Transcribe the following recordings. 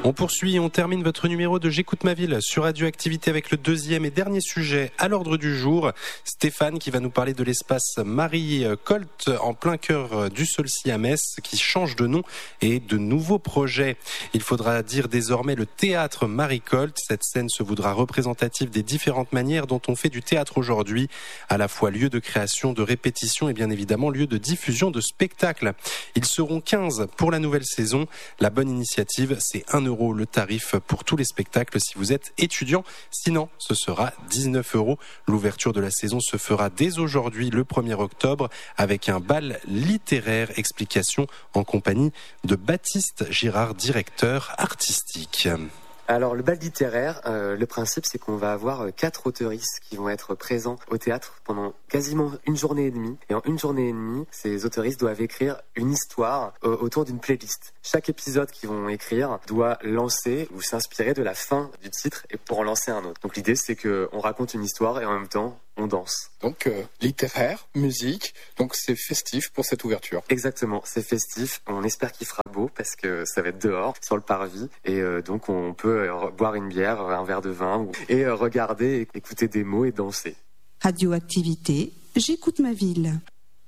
On poursuit, on termine votre numéro de J'écoute ma ville sur Radioactivité avec le deuxième et dernier sujet à l'ordre du jour. Stéphane qui va nous parler de l'espace Marie Colt en plein cœur du Saulcy à Metz qui change de nom et de nouveaux projets. Il faudra dire désormais le théâtre Marie Colt. Cette scène se voudra représentative des différentes manières dont on fait du théâtre aujourd'hui, à la fois lieu de création, de répétition et bien évidemment lieu de diffusion de spectacles. Ils seront 15 pour la nouvelle saison. La bonne initiative, c'est 1 € le tarif pour tous les spectacles si vous êtes étudiant. Sinon, ce sera 19 €. L'ouverture de la saison se fera dès aujourd'hui, le 1er octobre, avec un bal littéraire. Explication en compagnie de Baptiste Girard, directeur artistique. Alors le bal littéraire, le principe c'est qu'on va avoir 4 auteuristes qui vont être présents au théâtre pendant quasiment une journée et demie. Et en une journée et demie, ces auteuristes doivent écrire une histoire autour d'une playlist. Chaque épisode qu'ils vont écrire doit lancer ou s'inspirer de la fin du titre et pour en lancer un autre. Donc l'idée c'est qu'on raconte une histoire et en même temps on danse. Donc littéraire, musique, donc c'est festif pour cette ouverture. Exactement, c'est festif. On espère qu'il fera beau parce que ça va être dehors, sur le parvis. Et donc on peut boire une bière, un verre de vin et regarder, écouter des mots et danser. Radioactivité, j'écoute ma ville.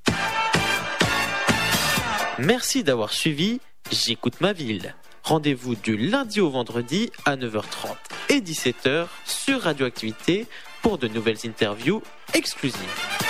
Merci d'avoir suivi J'écoute ma ville. Rendez-vous du lundi au vendredi à 9h30 et 17h sur Radioactivité pour de nouvelles interviews exclusives.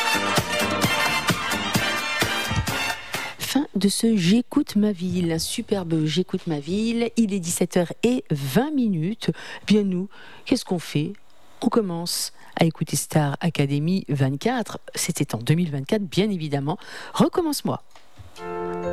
Fin de ce J'écoute ma ville, un superbe J'écoute ma ville. Il est 17h20. Bien nous, qu'est-ce qu'on fait ? On commence à écouter Star Academy 24. C'était en 2024, bien évidemment. Recommence-moi.